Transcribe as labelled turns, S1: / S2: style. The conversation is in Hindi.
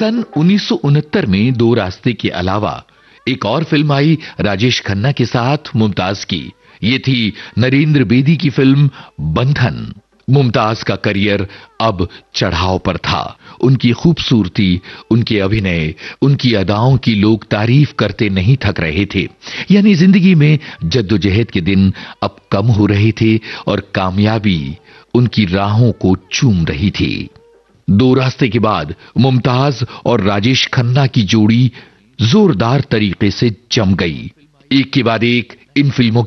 S1: सन 1969 में दो रास्ते के अलावा एक और फिल्म आई राजेश खन्ना के साथ मुमताज की। ये थी नरेंद्र बेदी की फिल्म बंधन। मुमताज का करियर अब चढ़ाव पर था। उनकी खूबसूरती, उनके अभिनय, उनकी अदाओं की लोग तारीफ करते नहीं थक रहे थे। यानी जिंदगी में जद्दोजहद के दिन अब कम हो रहे थे और कामयाबी उनकी राहों को चूम रही थी। दो रास्ते के बाद मुमताज और राजेश खन्ना की जोड़ी जोरदार तरीके से जम गई। एक के बाद एक इन फिल्मों